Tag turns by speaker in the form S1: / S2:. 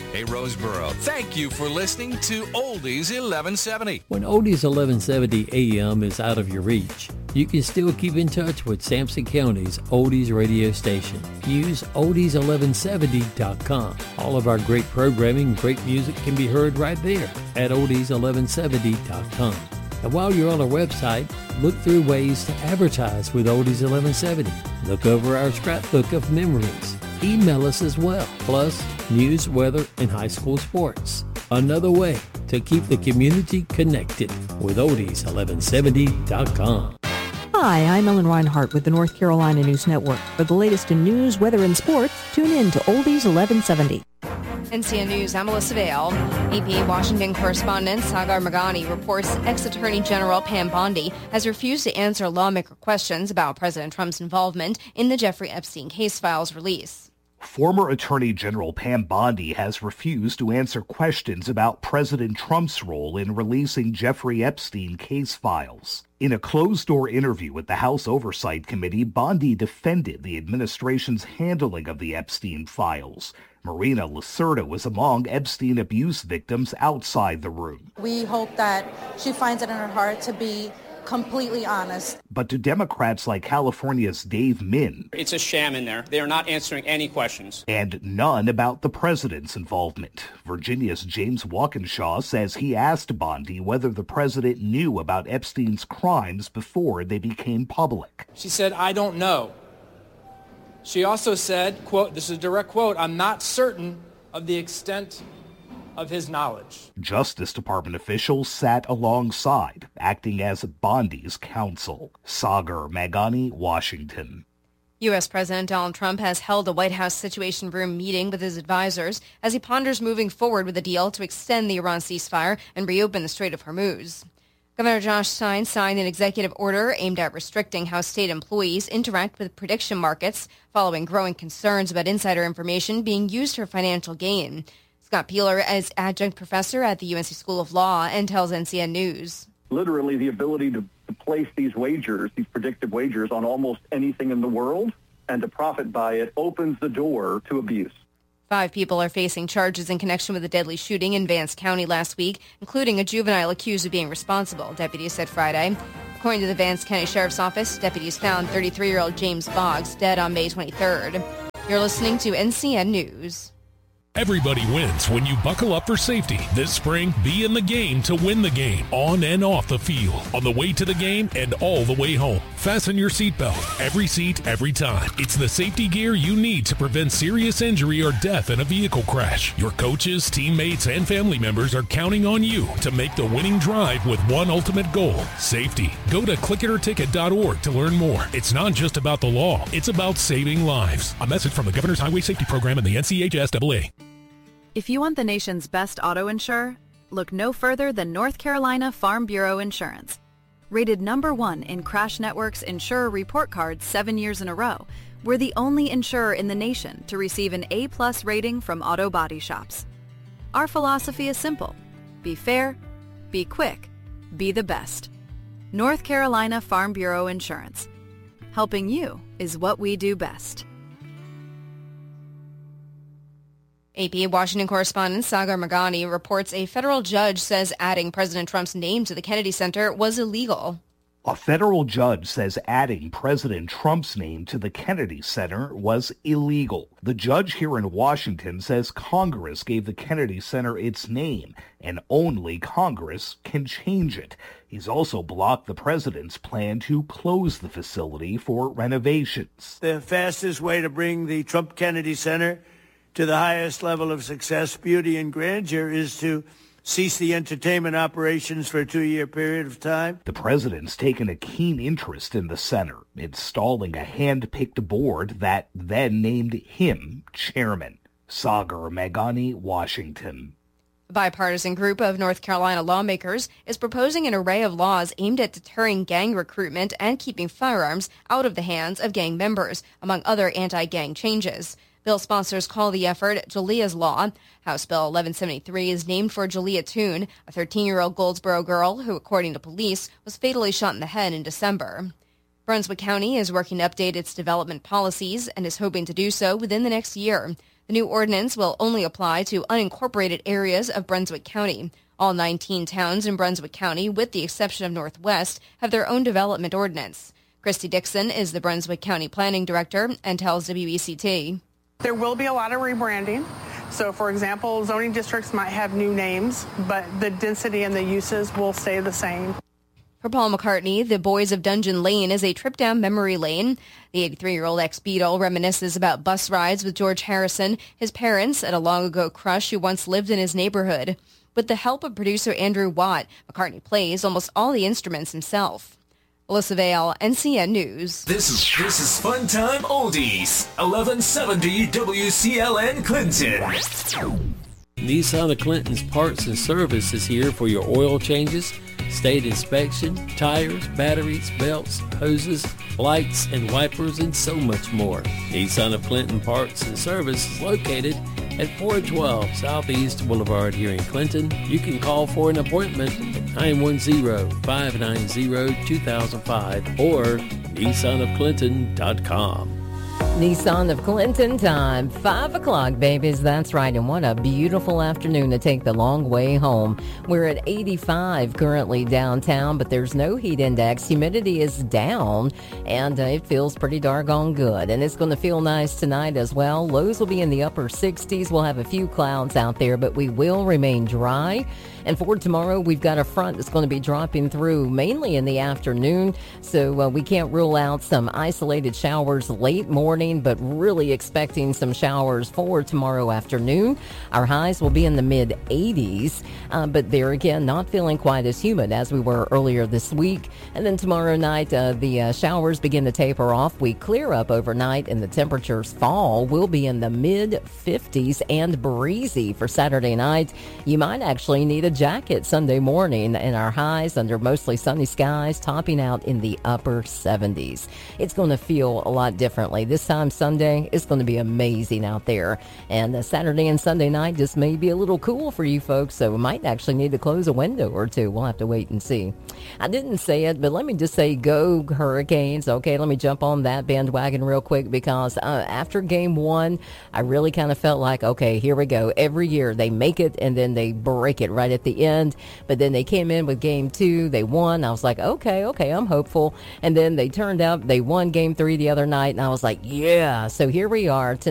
S1: Hey, Roseboro, thank you for listening to Oldies 1170.
S2: When Oldies 1170 AM is out of your reach, you can still keep in touch with Sampson County's Oldies radio station. Use oldies1170.com. All of our great programming and great music can be heard right there at oldies1170.com. And while you're on our website, look through ways to advertise with Oldies 1170. Look over our scrapbook of memories. Email us as well. Plus, news, weather, and high school sports. Another way to keep the community connected with oldies1170.com.
S3: Hi, I'm Ellen Reinhart with the North Carolina News Network. For the latest in news, weather, and sports, tune in to Oldies 1170.
S4: NCN News, I'm Melissa Vale. AP Washington correspondent Sagar Meghani reports ex-Attorney General Pam Bondi has refused to answer lawmaker questions about President Trump's involvement in the Jeffrey Epstein case files release.
S5: Former Attorney General Pam Bondi has refused to answer questions about President Trump's role in releasing Jeffrey Epstein case files. In a closed-door interview with the House Oversight Committee, Bondi defended the administration's handling of the Epstein files. Marina Lacerda was among Epstein abuse victims outside the room.
S6: We hope that she finds it in her heart to be completely honest.
S5: But to Democrats like California's Dave Min,
S7: it's a sham in there. They are not answering any questions.
S5: And none about the president's involvement. Virginia's James Walkinshaw says he asked Bondi whether the president knew about Epstein's crimes before they became public.
S8: She said, "I don't know." She also said, quote, this is a direct quote, "I'm not certain of the extent of his knowledge."
S5: Justice Department officials sat alongside, acting as Bondi's counsel. Sagar Meghani, Washington.
S4: U.S. President Donald Trump has held a White House Situation Room meeting with his advisors as he ponders moving forward with a deal to extend the Iran ceasefire and reopen the Strait of Hormuz. Governor Josh Stein signed an executive order aimed at restricting how state employees interact with prediction markets following growing concerns about insider information being used for financial gain. Scott Peeler is adjunct professor at the UNC School of Law and tells NCN News.
S9: Literally the ability to place these wagers, these predictive wagers, on almost anything in the world and to profit by it opens the door to abuse.
S4: 5 people are facing charges in connection with a deadly shooting in Vance County last week, including a juvenile accused of being responsible, deputies said Friday. According to the Vance County Sheriff's Office, deputies found 33-year-old James Boggs dead on May 23rd. You're listening to NCN News.
S10: Everybody wins when you buckle up for safety. This spring, be in the game to win the game, on and off the field, on the way to the game and all the way home. Fasten your seatbelt. Every seat, every time. It's the safety gear you need to prevent serious injury or death in a vehicle crash. Your coaches, teammates, and family members are counting on you to make the winning drive with one ultimate goal: safety. Go to clickitorticket.org to learn more. It's not just about the law. It's about saving lives. A message from the Governor's Highway Safety Program and the NCHSAA.
S11: If you want the nation's best auto insurer, look no further than North Carolina Farm Bureau Insurance. Rated #1 in Crash Network's Insurer Report Card 7 years in a row, we're the only insurer in the nation to receive an A+ rating from auto body shops. Our philosophy is simple: be fair, be quick, be the best. North Carolina Farm Bureau Insurance. Helping you is what we do best.
S4: AP Washington correspondent Sagar Meghani reports a federal judge says adding President Trump's name to the Kennedy Center was illegal.
S5: A federal judge says adding President Trump's name to the Kennedy Center was illegal. The judge here in Washington says Congress gave the Kennedy Center its name, and only Congress can change it. He's also blocked the president's plan to close the facility for renovations.
S12: The fastest way to bring the Trump Kennedy Center to the highest level of success, beauty, and grandeur is to cease the entertainment operations for a 2-year period of time.
S5: The president's taken a keen interest in the center, installing a hand-picked board that then named him chairman. Sagar Meghani, Washington.
S4: A bipartisan group of North Carolina lawmakers is proposing an array of laws aimed at deterring gang recruitment and keeping firearms out of the hands of gang members, among other anti-gang changes. Bill sponsors call the effort Jalia's Law. House Bill 1173 is named for Jalia Toon, a 13-year-old Goldsboro girl who, according to police, was fatally shot in the head in December. Brunswick County is working to update its development policies and is hoping to do so within the next year. The new ordinance will only apply to unincorporated areas of Brunswick County. All 19 towns in Brunswick County, with the exception of Northwest, have their own development ordinance. Christy Dixon is the Brunswick County Planning Director and tells WECT.
S13: There will be a lot of rebranding. So, for example, zoning districts might have new names, but the density and the uses will stay the same.
S4: For Paul McCartney, the Boys of Dungeon Lane is a trip down memory lane. The 83-year-old ex-Beatle reminisces about bus rides with George Harrison, his parents, and a long-ago crush who once lived in his neighborhood. With the help of producer Andrew Watt, McCartney plays almost all the instruments himself. Alyssa Vale, NCN News.
S14: This is Fun Time Oldies, 1170 WCLN Clinton.
S2: Nissan of Clinton's Parts and Service is here for your oil changes, state inspection, tires, batteries, belts, hoses, lights, and wipers, and so much more. Nissan of Clinton Parts and Service is located at 412 Southeast Boulevard here in Clinton. You can call for an appointment at 910-590-2005 or nissanofclinton.com.
S15: Nissan of Clinton time, 5 o'clock, babies. That's right. And what a beautiful afternoon to take the long way home. We're at 85 currently downtown, but there's no heat index. Humidity is down, and it feels pretty doggone good. And it's going to feel nice tonight as well. Lows will be in the upper 60s. We'll have a few clouds out there, but we will remain dry. And for tomorrow, we've got a front that's going to be dropping through mainly in the afternoon, so we can't rule out some isolated showers late morning, but really expecting some showers for tomorrow afternoon. Our highs will be in the mid-80s, but there again, not feeling quite as humid as we were earlier this week. And then tomorrow night, the showers begin to taper off. We clear up overnight, and the temperatures fall. We'll be in the mid-50s and breezy for Saturday night. You might actually need a jacket Sunday morning, and our highs under mostly sunny skies topping out in the upper 70s. It's going to feel a lot differently. This time Sunday is going to be amazing out there, and Saturday and Sunday night just may be a little cool for you folks, so we might actually need to close a window or two. We'll have to wait and see. I didn't say it, but let me just say go Hurricanes. Okay, let me jump on that bandwagon real quick, because after game one, I really kind of felt like, okay, here we go. Every year they make it and then they break it right at the end, but then they came in with game two, they won. I was like, okay, I'm hopeful. And then they turned out they won game three the other night, and I was like, yeah. So here we are tonight.